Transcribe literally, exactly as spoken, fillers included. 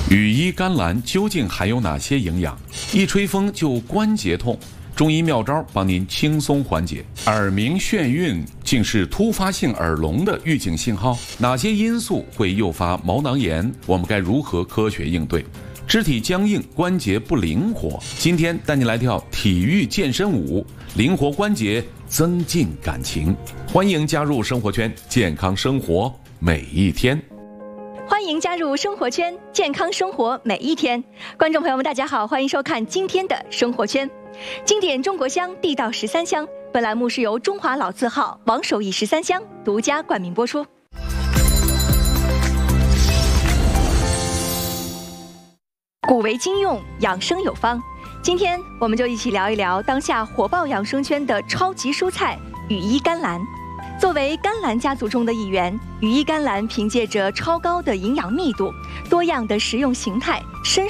羽衣甘蓝究竟含有哪些营养？一吹风就关节痛，中医妙招帮您轻松缓解。耳鸣眩晕竟是突发性耳聋的预警信号？哪些因素会诱发毛囊炎？我们该如何科学应对？肢体僵硬，关节不灵活，今天带你来跳体育健身舞，灵活关节，增进感情。欢迎加入生活圈，健康生活每一天。 欢迎加入生活圈，健康生活每一天。观众朋友们，大家好，欢迎收看今天的生活圈。经典中国香，地道十三香。本栏目是由中华老字号王守义十三香独家冠名播出。古为今用，养生有方。今天我们就一起聊一聊当下火爆养生圈的超级蔬菜羽衣甘蓝。作为甘蓝家族中的一员，羽衣甘蓝凭借着超高的营养密度、多样的食用形态，深